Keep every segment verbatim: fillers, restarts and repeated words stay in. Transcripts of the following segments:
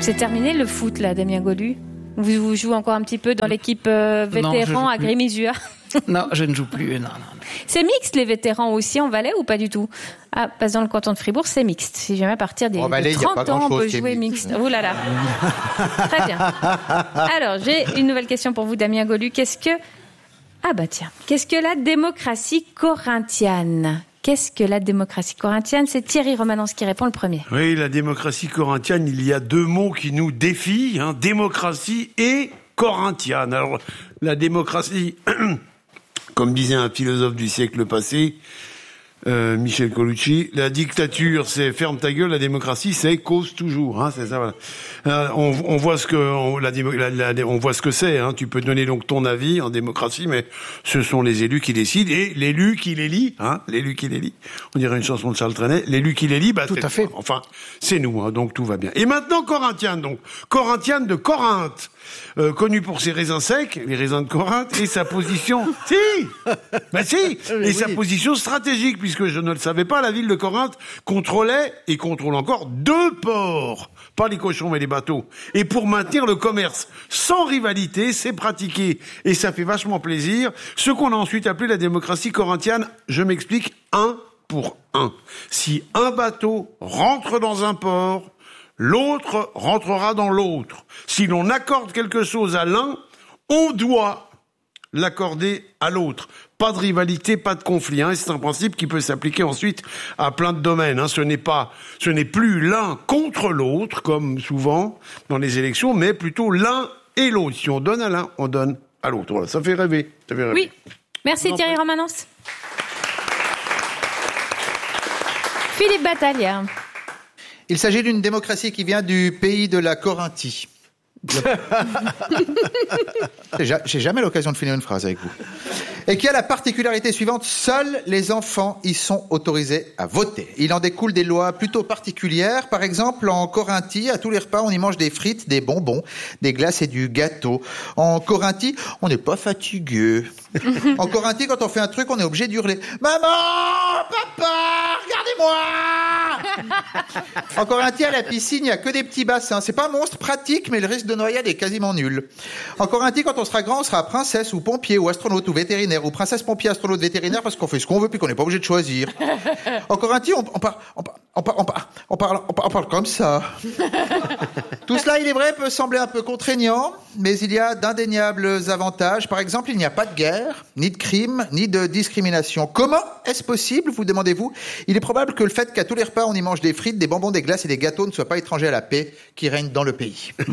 C'est terminé le foot, là, Damien Golu? Vous, vous jouez encore un petit peu dans l'équipe euh, vétéran à Grémisua? Non, je ne joue plus. Non, non, non. C'est mixte, les vétérans aussi en Valais ou pas du tout? Ah, parce que dans le canton de Fribourg, c'est mixte. Si jamais à partir des, Valais, des trente ans, on peut jouer mixte. mixte. Oh là là. Très bien. Alors, j'ai une nouvelle question pour vous, Damien Golu. Qu'est-ce que... Ah bah tiens. Qu'est-ce que la démocratie corinthienne? Qu'est-ce que la démocratie corinthienne? C'est Thierry Romanens qui répond le premier. Oui, la démocratie corinthienne, il y a deux mots qui nous défient, hein, démocratie et corinthienne. Alors, la démocratie, comme disait un philosophe du siècle passé, euh, Michel Colucci, la dictature, c'est ferme ta gueule, la démocratie, c'est cause toujours. Hein, c'est ça, voilà. Euh, on, on voit ce que on, la, la, la, on voit ce que c'est. Hein. Tu peux donner donc ton avis en démocratie, mais ce sont les élus qui décident et l'élu qui l'élit. Hein, l'élu qui l'élit. On dirait une chanson de Charles Trenet. L'élu qui l'élit, bah tout à fait. Enfin, c'est nous. Hein, donc tout va bien. Et maintenant Corinthienne, donc Corinthienne de Corinthe. Euh, connu pour ses raisins secs, les raisins de Corinthe, et sa position, si, bah si, et oui. sa position stratégique, puisque je ne le savais pas, la ville de Corinthe contrôlait et contrôle encore deux ports, pas les cochons mais les bateaux. Et pour maintenir le commerce sans rivalité, c'est pratiqué et ça fait vachement plaisir. Ce qu'on a ensuite appelé la démocratie corinthienne, je m'explique, un pour un. Si un bateau rentre dans un port, l'autre rentrera dans l'autre. Si l'on accorde quelque chose à l'un, on doit l'accorder à l'autre. Pas de rivalité, pas de conflit. Hein. Et c'est un principe qui peut s'appliquer ensuite à plein de domaines. Hein. Ce n'est pas, ce n'est plus l'un contre l'autre, comme souvent dans les élections, mais plutôt l'un et l'autre. Si on donne à l'un, on donne à l'autre. Voilà, ça fait rêver. Ça fait rêver. Oui. Merci non, Thierry Romanens. Philippe Battaglia. Il s'agit d'une démocratie qui vient du pays de la Corinthie. J'ai jamais l'occasion de finir une phrase avec vous. Et qui a la particularité suivante, seuls les enfants y sont autorisés à voter. Il en découle des lois plutôt particulières. Par exemple, en Corinthie, à tous les repas, on y mange des frites, des bonbons, des glaces et du gâteau. En Corinthie, on n'est pas fatigué. En Corinthie, quand on fait un truc, on est obligé d'hurler « Maman, papa, regardez-moi !» En Corinthie, à la piscine, il n'y a que des petits bassins. C'est pas un monstre pratique, mais le risque de noyade est quasiment nul. En Corinthie, quand on sera grand, on sera princesse ou pompier ou astronaute ou vétérinaire ou princesse, pompier, astronaute, vétérinaire parce qu'on fait ce qu'on veut puis qu'on n'est pas obligé de choisir. En Corinthie, on, on, par, on, par, on, par, on, par, on, parle, on, parle, on parle comme ça. Tout cela, il est vrai, peut sembler un peu contraignant, mais il y a d'indéniables avantages. Par exemple, il n'y a pas de guerre, ni de crime, ni de discrimination. Comment est-ce possible, vous demandez-vous? Il est probable que le fait qu'à tous les repas, on y mange des frites, des bonbons, des glaces et des gâteaux ne soit pas étranger à la paix qui règne dans le pays. Oh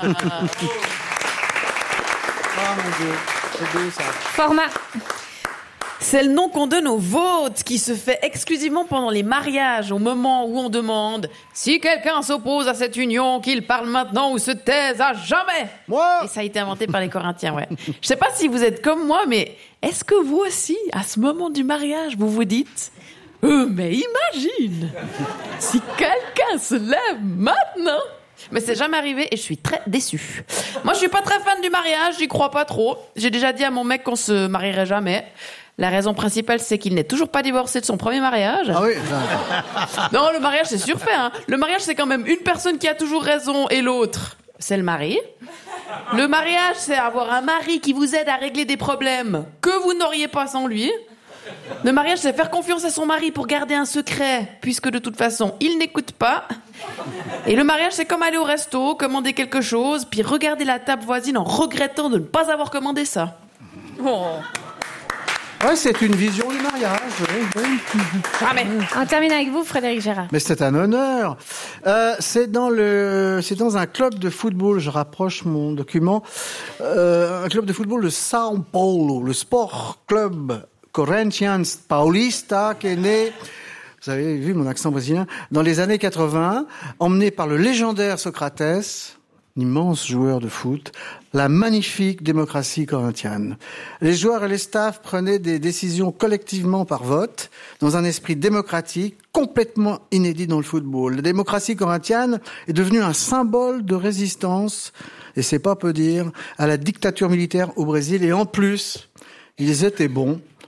mon Dieu, c'est beau ça. Format. C'est le nom qu'on donne au vote qui se fait exclusivement pendant les mariages, au moment où on demande si quelqu'un s'oppose à cette union, qu'il parle maintenant ou se taise à jamais. Moi. Et ça a été inventé par les Corinthiens, ouais. Je sais pas si vous êtes comme moi, mais est-ce que vous aussi, à ce moment du mariage, vous vous dites euh, mais imagine si quelqu'un se lève maintenant. Mais c'est jamais arrivé et je suis très déçue. Moi, je suis pas très fan du mariage, j'y crois pas trop. J'ai déjà dit à mon mec qu'on se marierait jamais. La raison principale, c'est qu'il n'est toujours pas divorcé de son premier mariage. Ah oui. Non, le mariage, c'est surfait, hein. Le mariage, c'est quand même une personne qui a toujours raison et l'autre, c'est le mari. Le mariage, c'est avoir un mari qui vous aide à régler des problèmes que vous n'auriez pas sans lui. Le mariage, c'est faire confiance à son mari pour garder un secret, puisque de toute façon, il n'écoute pas. Et le mariage, c'est comme aller au resto, commander quelque chose, puis regarder la table voisine en regrettant de ne pas avoir commandé ça. Oh. Ouais, c'est une vision du mariage. Oui, oui. Ah mais... On termine avec vous, Frédéric Gérard. Mais c'est un honneur. Euh, c'est dans le, c'est dans un club de football. Je rapproche mon document. Euh, un club de football de São Paulo, le Sport Club Corinthians Paulista, qui est né, vous avez vu mon accent brésilien, dans les années quatre-vingts, emmené par le légendaire Socrates, immense joueur de foot, la magnifique démocratie corinthienne. Les joueurs et les staffs prenaient des décisions collectivement par vote, dans un esprit démocratique complètement inédit dans le football. La démocratie corinthienne est devenue un symbole de résistance, et c'est pas peu dire, à la dictature militaire au Brésil, et en plus, ils étaient bons.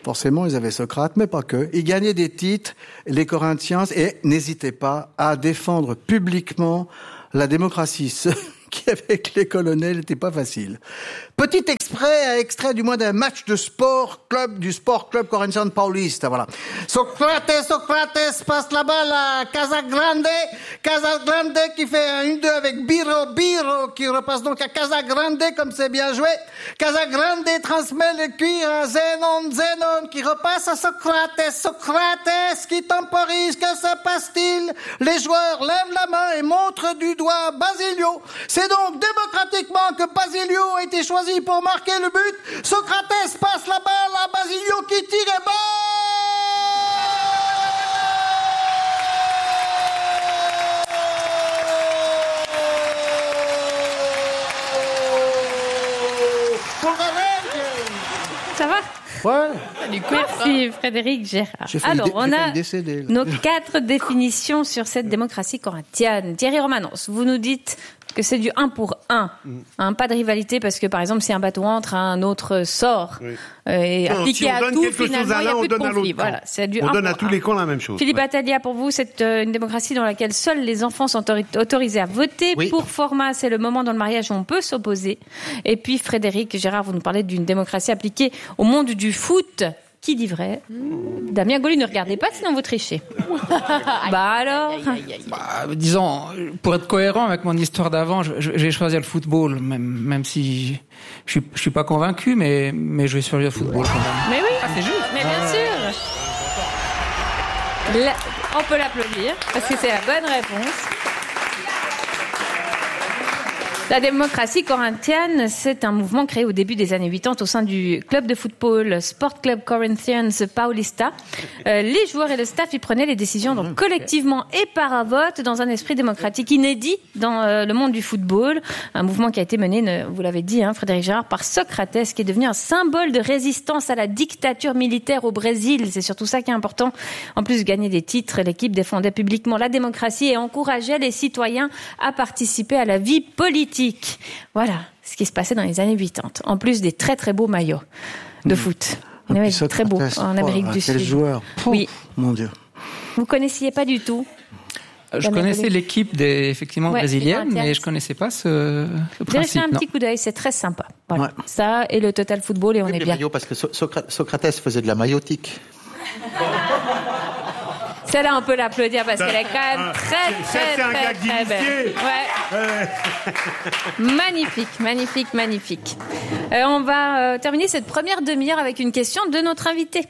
Forcément, ils avaient Socrate, mais pas que. Ils gagnaient des titres, les Corinthiens, et n'hésitaient pas à défendre publiquement la démocratie. Ce qui, avec les colonels, n'était pas facile. Petit extrait, extrait du moins d'un match de sport club, du sport club Corinthians Paulista, voilà. Socrates, Socrates passe la balle à Casagrande. Casagrande qui fait un un deux avec Biro, Biro qui repasse donc à Casagrande comme c'est bien joué. Casagrande transmet le cuir à Zenon, Zenon qui repasse à Socrates, Socrates qui temporise. Que se passe-t-il? Les joueurs lèvent la main et montrent du doigt Basilio. C'est donc démocratiquement que Basilio a été choisi pour marquer le but. Socrates passe la balle à Basilio qui tire et but. Ça va? Ouais. Merci Frédéric Gérard. J'ai failli Alors, dé- on j'ai a failli décéder, là. nos quatre définitions sur cette démocratie corinthienne. Thierry Romanos, vous nous dites que c'est du un pour un. Hein, pas de rivalité parce que, par exemple, si un bateau entre, un autre sort. Oui. Euh, et Non, appliqué si on à donne tout, quelque chose finalement, à il n'y a l'un, plus on de donne à conflit. l'autre camp. Voilà, c'est du On un donne à pour tous un. les camps la même chose. Philippe Ouais. Attalia, pour vous, c'est euh, une démocratie dans laquelle seuls les enfants sont autori- autorisés à voter. Oui. Pour Format, c'est le moment dans le mariage où on peut s'opposer. Et puis Frédéric Gérard, vous nous parlez d'une démocratie appliquée au monde du foot. Qui dit vrai? Damien Gauly, ne regardez pas, sinon vous trichez. Bah alors? Bah, disons, pour être cohérent avec mon histoire d'avant, je- je- j'ai choisi le football, même, même si je suis, je suis pas convaincu, mais, mais je vais choisir le football quand même. Mais oui, Ah, c'est juste. mais bien sûr. La- on peut l'applaudir parce que c'est la bonne réponse. La démocratie corinthienne, c'est un mouvement créé au début des années quatre-vingt-dix au sein du club de football Sport Club Corinthians Paulista. Euh, les joueurs et le staff y prenaient les décisions donc collectivement et par vote dans un esprit démocratique inédit dans euh, le monde du football. Un mouvement qui a été mené, ne- vous l'avez dit, hein, Frédéric Gérard, par Socrates, qui est devenu un symbole de résistance à la dictature militaire au Brésil. C'est surtout ça qui est important. En plus de gagner des titres, l'équipe défendait publiquement la démocratie et encourageait les citoyens à participer à la vie politique. Voilà ce qui se passait dans les années quatre-vingt-dix. En plus des très très beaux maillots de foot. Et Ouais, puis c'est très beau Socrates, en Amérique oh, du quel Sud. joueur. Oui. Mon Dieu. Vous connaissiez pas du tout. Je Damien connaissais Gauly. l'équipe des, effectivement Ouais, brésilienne, les mais je connaissais pas ce, ce Vous avez fait principe. un non. petit coup d'œil, c'est très sympa. Voilà. Ouais. Ça et le total football et on Oui, est les bien. maillots, parce que So- Socra- Socrates faisait de la maillotique. Celle-là, on peut l'applaudir parce qu'elle est quand même Ah, très, c'est- très, c'est un très, gag très belle. d'initié. Ouais. Magnifique, magnifique, magnifique. Euh, on va euh, terminer cette première demi-heure avec une question de notre invité.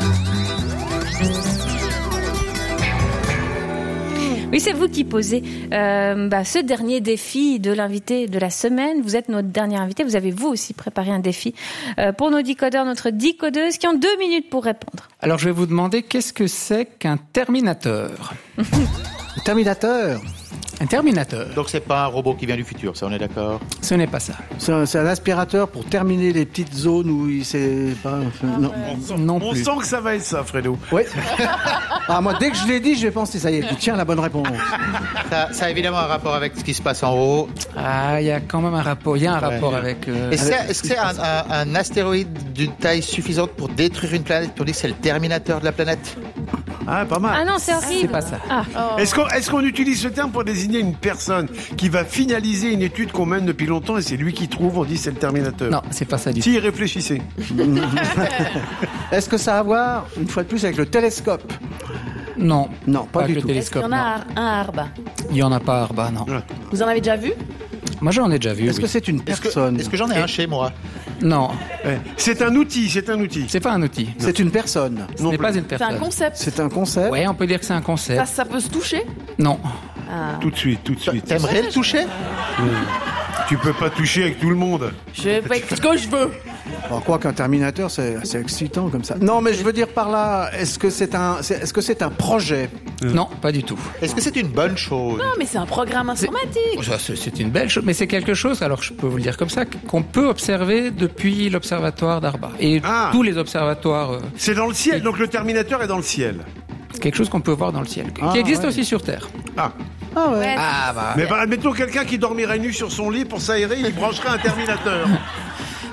Oui, c'est vous qui posez euh, bah, ce dernier défi de l'invité de la semaine. Vous êtes notre dernier invité. Vous avez vous aussi préparé un défi euh, pour nos décodeurs, notre décodeuse, qui ont deux minutes pour répondre. Alors je vais vous demander qu'est-ce que c'est qu'un terminateur? Terminateur. Un terminateur, Donc c'est pas un robot qui vient du futur, ça on est d'accord. ce n'est pas ça. C'est un, c'est un aspirateur pour terminer les petites zones où il s'est pas. Non. Non On plus. sent que ça va être ça, Fredo. Oui. Ah, moi, dès que je l'ai dit, je vais penser, ça y est, tu tiens la bonne réponse. Ça, ça a évidemment un rapport avec ce qui se passe en haut. Ah, il y a quand même un rapport. Il y a un Ouais. rapport avec. euh, Et c'est- est-ce que c'est un, un- un astéroïde d'une taille suffisante pour détruire une planète, pour dire que c'est le terminateur de la planète? Ah, pas mal. Ah non, c'est horrible. C'est pas ça. Ah. Est-ce qu'on est-ce qu'on utilise ce terme pour désigner une personne qui va finaliser une étude qu'on mène depuis longtemps et c'est lui qui trouve, on dit c'est le Terminateur? Non, c'est pas ça du tout. Si, réfléchissez. Est-ce que ça a à voir, une fois de plus, avec le télescope? Non. Non, pas avec du le tout. Est-ce qu'il télescope. y en a un à Arba? Non. Il y en a pas à Arba, non. Vous en avez déjà vu? Moi, j'en ai déjà vu. Est-ce oui. que c'est une Est-ce que, personne? est-ce que j'en ai un chez moi? Non, Ouais. C'est un outil, c'est un outil. c'est pas un outil. C'est une personne. Ce Non n'est plus. pas une C'est un personne. concept. C'est un concept. Ouais, on peut dire que c'est un Ça, concept. ça peut se toucher? Non. Tout de suite, tout de suite. T'aimerais le toucher? Tu peux pas toucher avec tout le monde. Je vais faire ce que je veux. Alors, quoi qu'un Terminateur, c'est c'est excitant comme ça. Non, mais je veux dire par là, est-ce que c'est un, c'est- est-ce que c'est un projet? Non, pas du tout. Est-ce que c'est une bonne chose? Non, mais c'est un programme informatique. Ça, C'est c'est une belle chose, mais c'est quelque chose, alors je peux vous le dire comme ça, qu'on peut observer depuis l'observatoire d'Arba. Et Ah. tous les observatoires, euh, C'est dans le ciel, donc le Terminateur est dans le ciel. c'est quelque chose qu'on peut voir dans le ciel, Ah, qui existe ouais. aussi sur Terre. Ah. Ah ouais. Ouais. Ah bah. Mais bah, admettons quelqu'un qui dormirait nu sur son lit pour s'aérer, il brancherait un Terminateur.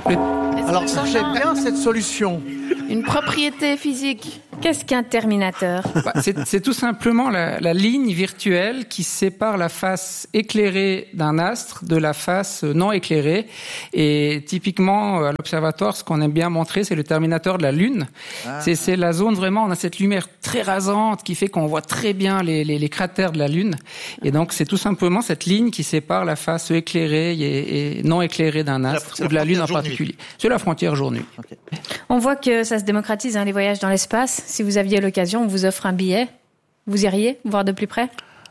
Le- Alors, cherchez bien cette solution. Une propriété physique. Qu'est-ce qu'un Terminateur? Bah, c'est, c'est tout simplement la, la ligne virtuelle qui sépare la face éclairée d'un astre de la face non éclairée. Et typiquement, à l'observatoire, ce qu'on aime bien montrer, c'est le Terminateur de la Lune. Ah. C'est, c'est la zone vraiment, on a cette lumière très rasante qui fait qu'on voit très bien les, les, les cratères de la Lune. Et donc, c'est tout simplement cette ligne qui sépare la face éclairée et, et non éclairée d'un astre, c'est ou de la Lune en jour-nuit. particulier. C'est la frontière jour-nuit. Okay. On voit que ça se démocratise, hein, les voyages dans l'espace. Si vous aviez l'occasion, on vous offre un billet. Vous iriez voir de plus près?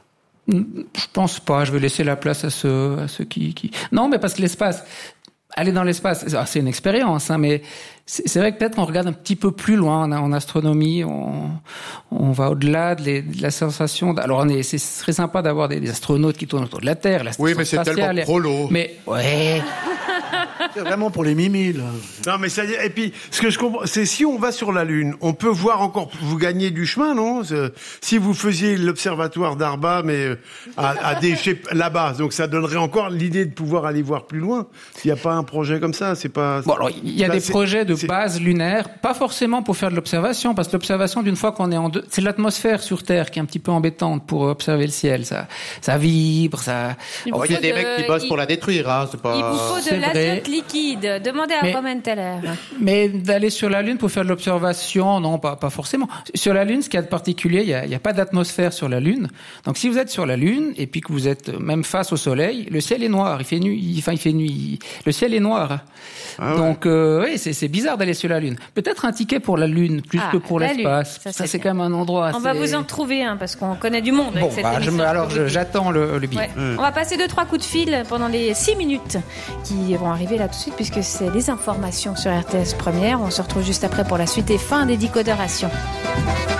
Je pense pas. Je vais laisser la place à ceux, à ceux qui, qui... Non, mais parce que l'espace, aller dans l'espace, c'est une expérience, hein, mais c'est, c'est vrai que peut-être qu'on regarde un petit peu plus loin en, en astronomie. On, on va au-delà de, les, de la sensation. D'... Alors, on est, c'est très sympa d'avoir des, des astronautes qui tournent autour de la Terre. La Oui, mais c'est spatiale, tellement prolo. Mais ouais. C'est vraiment pour les mimi, là. Non, mais ça, et puis, ce que je comprends, c'est si on va sur la Lune, on peut voir encore, vous gagnez du chemin, non? Si vous faisiez l'observatoire d'Arba, mais à, à des, là-bas, donc ça donnerait encore l'idée de pouvoir aller voir plus loin. S'il n'y a pas un projet comme ça, c'est pas... Bon, alors, il y a là, des c'est, projets de c'est... base lunaire, pas forcément pour faire de l'observation, parce que l'observation, d'une fois qu'on est en deux, c'est l'atmosphère sur Terre qui est un petit peu embêtante pour observer le ciel. Ça, ça vibre, ça... Il oh, y a des de... mecs qui bossent il... pour la détruire, hein, c'est pas... Il vous faut de c'est l'azote liquide. Demandez à mais, Romain Teller. Mais d'aller sur la Lune pour faire de l'observation, non, pas, pas forcément. Sur la Lune, ce qu'il y a de particulier, il y a, il y a pas d'atmosphère sur la Lune. Donc, si vous êtes sur la Lune, et puis que vous êtes même face au Soleil, le ciel est noir. Il fait nuit, il, enfin, il fait nuit. Le ciel est noir. Ah ouais. Donc, euh, oui, c'est, c'est bizarre d'aller sur la Lune. Peut-être un ticket pour la Lune, plus ah, que pour l'espace. Ça, ça, c'est, c'est quand même un endroit. On c'est... va vous en trouver un, parce qu'on connaît du monde. Bon, avec cette bah, je me, alors, je, j'attends le, le billet. Ouais. Mmh. On va passer deux, trois coups de fil pendant les six minutes qui vont arriver là tout de suite, puisque c'est les informations sur R T S Première. On se retrouve juste après pour la suite et fin des décodeurs à Sion.